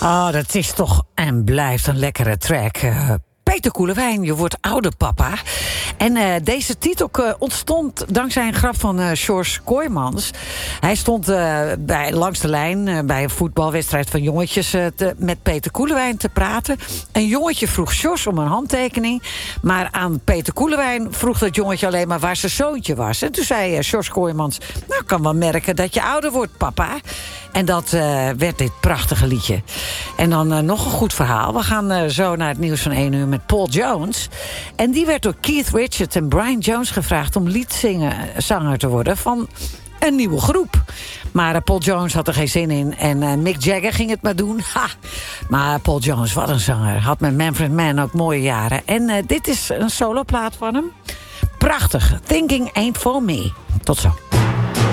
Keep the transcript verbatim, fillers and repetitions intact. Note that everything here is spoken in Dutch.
Oh, dat is toch en blijft een lekkere track. Uh, Peter Koelewijn, je wordt ouder, papa. En uh, deze titel uh, ontstond dankzij een grap van uh, George Kooijmans. Hij stond uh, bij, langs de lijn uh, bij een voetbalwedstrijd van jongetjes uh, te, met Peter Koelewijn te praten. Een jongetje vroeg George om een handtekening. Maar aan Peter Koelewijn vroeg dat jongetje alleen maar waar zijn zoontje was. En toen zei uh, George Kooijmans, nou, ik kan wel merken dat je ouder wordt, papa. En dat uh, werd dit prachtige liedje. En dan uh, nog een goed verhaal. We gaan uh, zo naar het nieuws van één uur met Paul Jones. En die werd door Keith Richards en Brian Jones gevraagd om liedzanger te worden van een nieuwe groep. Maar uh, Paul Jones had er geen zin in. En uh, Mick Jagger ging het maar doen. Ha! Maar Paul Jones, wat een zanger. Had met Manfred Mann ook mooie jaren. En uh, dit is een soloplaat van hem. Prachtig. Thinking Ain't For Me. Tot zo.